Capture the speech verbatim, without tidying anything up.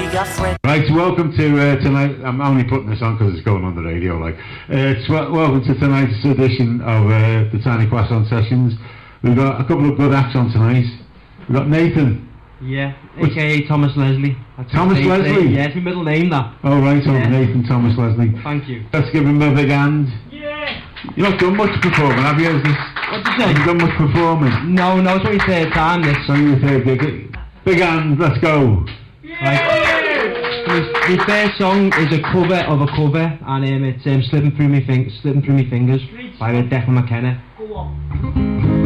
your friend. Right, so welcome to uh, tonight. I'm only putting this on because it's going on the radio. Like, uh, it's wel welcome to tonight's edition of uh, the Tiny Croissant Sessions. We've got a couple of good acts on tonight. We've got Nathan. Yeah, aka Thomas Leslie. That's Thomas Leslie? Yeah, it's my middle name, that. Oh, right, so yeah. Nathan Thomas Leslie. Thank you. Let's give him a big hand. Yeah! You've not done much performing, have you? Is this, what did you say? have you done much performing? No, no, it's only third time, this. So your third gig. Big hand, let's go. Right. My, my first song is a cover of a cover, and um, it's um, Slipping Through Me Fing Slipping Through Me Fingers by uh, Declan McKenna. Go on.